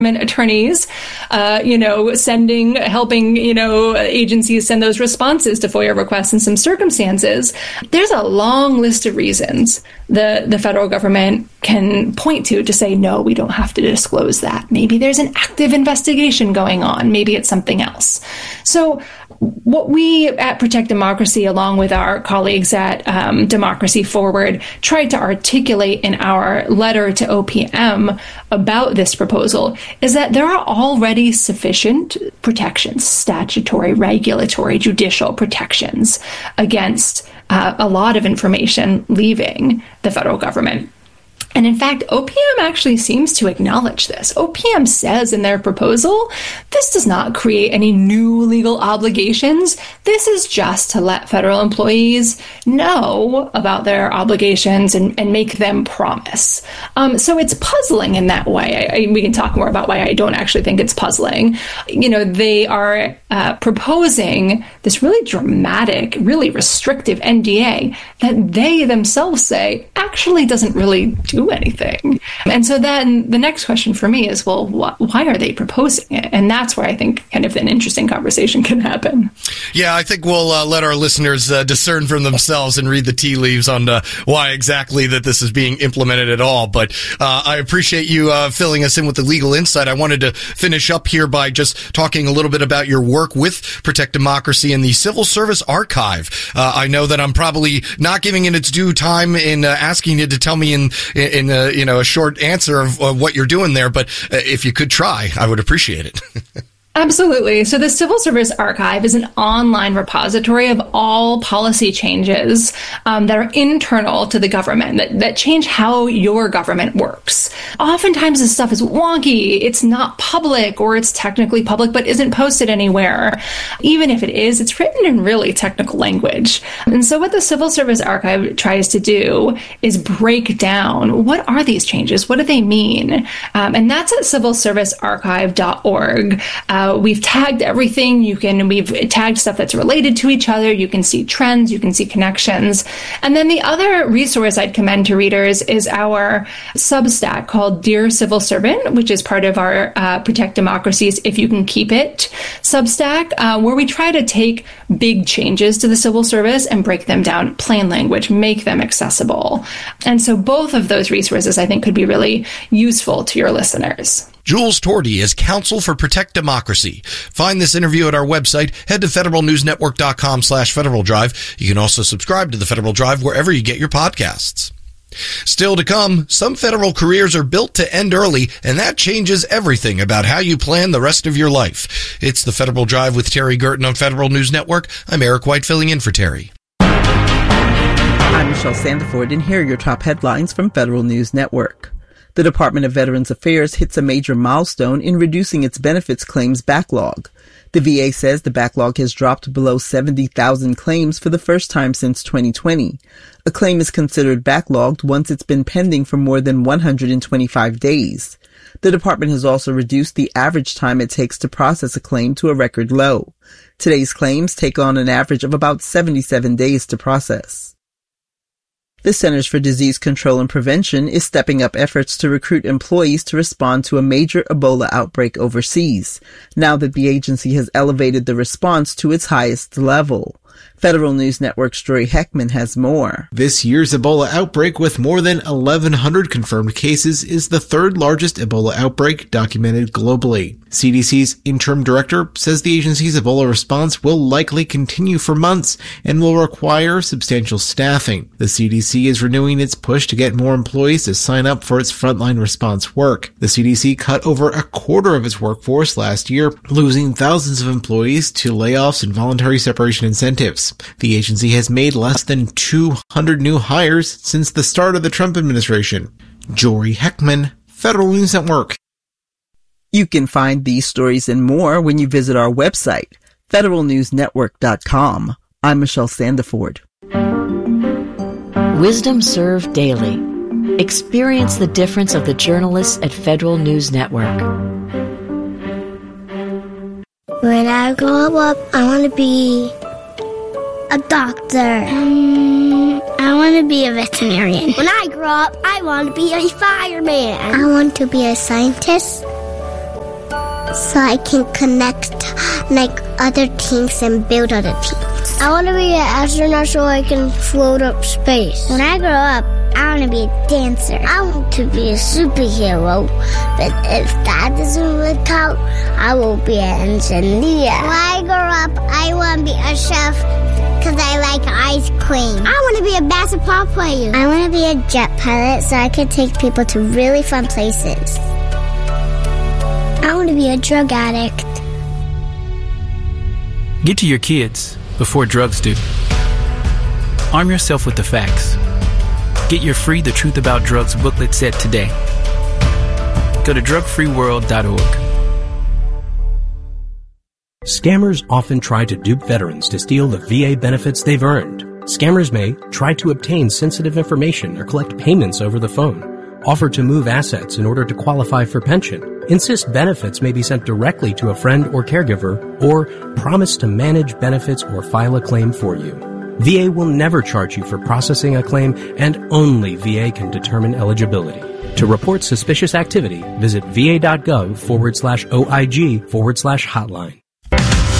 attorneys, helping, agencies send those responses to FOIA requests in some circumstances. There's a long list of reasons the federal government can point to say, no, we don't have to disclose that. Maybe there's an active investigation going on. Maybe it's something else. So what we at Protect Democracy, along with our colleagues at Democracy Forward, tried to articulate in our letter to OPM about this proposal is that there are already sufficient protections, statutory, regulatory, judicial protections against a lot of information leaving the federal government. And in fact, OPM actually seems to acknowledge this. OPM says in their proposal, this does not create any new legal obligations. This is just to let federal employees know about their obligations and make them promise. So it's puzzling in that way. We can talk more about why I don't actually think it's puzzling. They are proposing this really dramatic, really restrictive NDA that they themselves say actually doesn't really do anything. And so then the next question for me is, well, why are they proposing it? And that's where I think kind of an interesting conversation can happen. Yeah, I think we'll let our listeners discern for themselves and read the tea leaves on why exactly that this is being implemented at all. But I appreciate you filling us in with the legal insight. I wanted to finish up here by just talking a little bit about your work with Protect Democracy and the Civil Service Archive. I know that I'm probably not giving it its due time in asking you to tell me in a short answer of what you're doing there, but if you could try, I would appreciate it. Absolutely. So the Civil Service Archive is an online repository of all policy changes that are internal to the government, that change how your government works. Oftentimes this stuff is wonky, it's not public, or it's technically public but isn't posted anywhere. Even if it is, it's written in really technical language. And so what the Civil Service Archive tries to do is break down, what are these changes? What do they mean? And that's at civilservicearchive.org. We've tagged everything. We've tagged stuff that's related to each other. You can see trends, you can see connections. And then the other resource I'd commend to readers is our Substack called Dear Civil Servant, which is part of our Protect Democracy's If You Can Keep It Substack, where we try to take big changes to the civil service and break them down plain language, make them accessible. And so both of those resources, I think, could be really useful to your listeners. Jules Tordy is counsel for Protect Democracy. Find this interview at our website. Head to federalnewsnetwork.com/Federal Drive. You can also subscribe to the Federal Drive wherever you get your podcasts. Still to come, some federal careers are built to end early, and that changes everything about how you plan the rest of your life. It's the Federal Drive with Terry Gerton on Federal News Network. I'm Eric White filling in for Terry. I'm Michelle Sandiford, and here are your top headlines from Federal News Network. The Department of Veterans Affairs hits a major milestone in reducing its benefits claims backlog. The VA says the backlog has dropped below 70,000 claims for the first time since 2020. A claim is considered backlogged once it's been pending for more than 125 days. The department has also reduced the average time it takes to process a claim to a record low. Today's claims take on an average of about 77 days to process. The Centers for Disease Control and Prevention is stepping up efforts to recruit employees to respond to a major Ebola outbreak overseas, now that the agency has elevated the response to its highest level. Federal News Network's Jory Heckman has more. This year's Ebola outbreak, with more than 1,100 confirmed cases, is the third largest Ebola outbreak documented globally. CDC's interim director says the agency's Ebola response will likely continue for months and will require substantial staffing. The CDC is renewing its push to get more employees to sign up for its frontline response work. The CDC cut over a quarter of its workforce last year, losing thousands of employees to layoffs and voluntary separation incentives. The agency has made less than 200 new hires since the start of the Trump administration. Jory Heckman, Federal News Network. You can find these stories and more when you visit our website, federalnewsnetwork.com. I'm Michelle Sandiford. Wisdom Served Daily. Experience the difference of the journalists at Federal News Network. When I grow up, I want to be a doctor. I want to be a veterinarian. When I grow up, I want to be a fireman. I want to be a scientist. so I can connect like other teams and build other teams. I want to be an astronaut so I can float up space. When I grow up, I want to be a dancer. I want to be a superhero, but if that doesn't work out, I will be an engineer. When I grow up, I want to be a chef because I like ice cream. I want to be a basketball player. I want to be a jet pilot so I can take people to really fun places. I want to be a drug addict. Get to your kids before drugs do. Arm yourself with the facts. Get your free The Truth About Drugs booklet set today. Go to drugfreeworld.org. Scammers often try to dupe veterans to steal the VA benefits they've earned. Scammers may try to obtain sensitive information or collect payments over the phone, offer to move assets in order to qualify for pension, insist benefits may be sent directly to a friend or caregiver, or promise to manage benefits or file a claim for you. VA will never charge you for processing a claim, and only VA can determine eligibility. To report suspicious activity, visit va.gov/OIG/hotline.